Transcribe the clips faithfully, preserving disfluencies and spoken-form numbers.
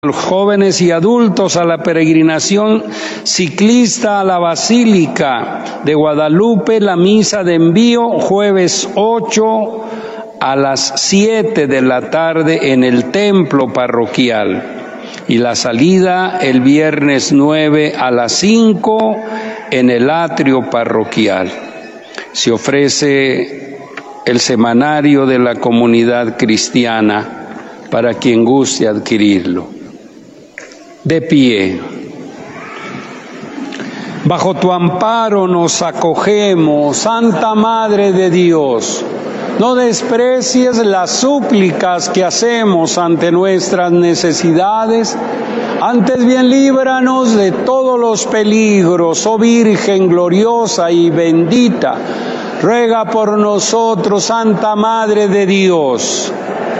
los jóvenes y adultos a la peregrinación ciclista a la Basílica de Guadalupe, la misa de envío jueves ocho a las siete de la tarde en el templo parroquial y la salida el viernes nueve a las cinco en el atrio parroquial. Se ofrece el semanario de la comunidad cristiana para quien guste adquirirlo. De pie. Bajo tu amparo nos acogemos, Santa Madre de Dios. No desprecies las súplicas que hacemos ante nuestras necesidades, antes bien líbranos de todos los peligros, oh Virgen gloriosa y bendita. Ruega por nosotros, Santa Madre de Dios.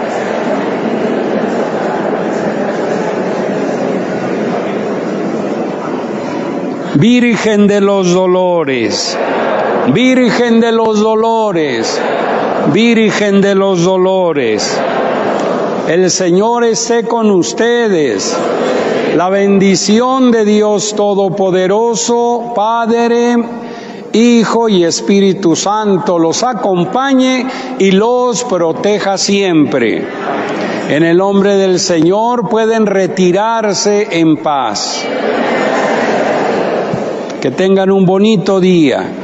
Virgen de los dolores, Virgen de los dolores, Virgen de los dolores. El Señor esté con ustedes. La bendición de Dios Todopoderoso, Padre, Hijo y Espíritu Santo los acompañe y los proteja siempre. En el nombre del Señor pueden retirarse en paz. Que tengan un bonito día.